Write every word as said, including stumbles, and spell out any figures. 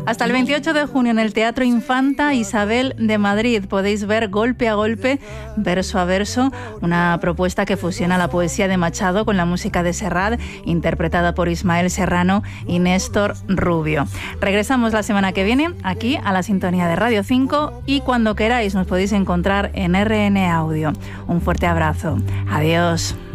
Hasta el veintiocho de junio en el Teatro Infanta Isabel de Madrid podéis ver Golpe a Golpe, verso a verso, una propuesta que fusiona la poesía de Machado con la música de Serrat, interpretada por Ismael Serrano y Néstor Rubio. Regresamos la semana que viene aquí a la sintonía de Radio cinco y cuando queráis nos podéis encontrar en R N Audio. Un fuerte abrazo. Adiós.